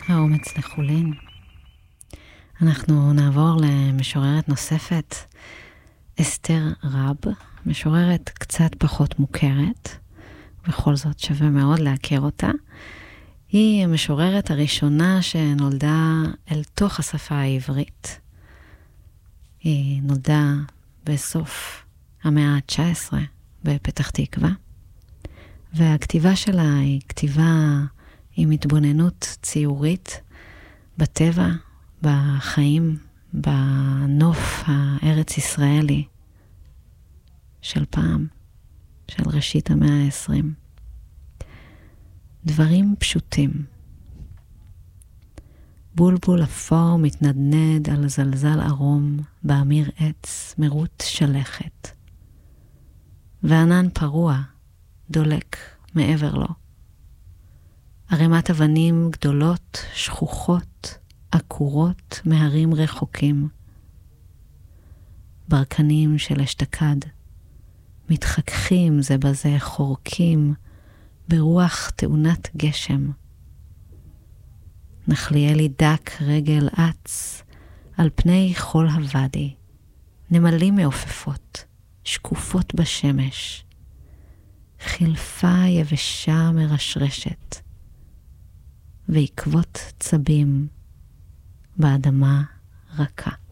האומץ לחולין. אנחנו נעבור למשוררת נוספת, אסתר רב, משוררת קצת פחות מוכרת, בכל זאת שווה מאוד להכיר אותה. היא המשוררת הראשונה שנולדה אל תוך השפה העברית. היא נולדה בסוף המאה ה-19 בפתח תקווה, והכתיבה שלה היא כתיבה עם התבוננות ציורית בטבע, בחיים, בנוף הארץ ישראלי של פעם, של ראשית המאה ה-20. דברים פשוטים. בולבול אפור מתנדנד על זלזל ארום באמיר עץ מרות שלכת, וענן פרוע דולק מעבר לו. ערימת אבנים גדולות, שכוחות, עקורות מהרים רחוקים. ברקנים של אשתקד מתחככים זה בזה, חורקים ברוח תאונת גשם. נחליאלי דק רגל אץ על פני חול הוואדי, נמלים מעופפות, שקופות בשמש, חלפה יבשה מרשרשת, ועקבות צבים באדמה רכה.